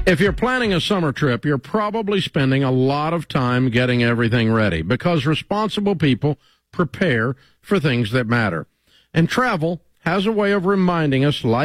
If you're planning a summer trip, you're probably spending a lot of time getting everything ready because responsible people prepare for things that matter. And travel has a way of reminding us life